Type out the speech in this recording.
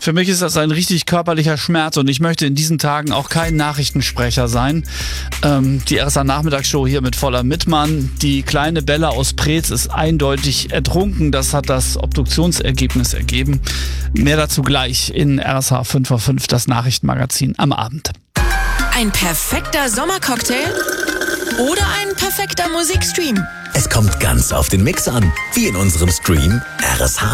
Für mich ist das ein richtig körperlicher Schmerz und ich möchte in diesen Tagen auch kein Nachrichtensprecher sein. Die RSA-Nachmittagsshow hier mit Voller Mittmann. Die kleine Bella aus Preetz ist eindeutig ertrunken. Das hat das Obduktionsergebnis ergeben. Mehr dazu gleich in RSA 5 vor 5, das Nachrichtenmagazin am Abend. Ein perfekter Sommercocktail oder ein perfekter Musikstream? Es kommt ganz auf den Mix an, wie in unserem Stream RSH.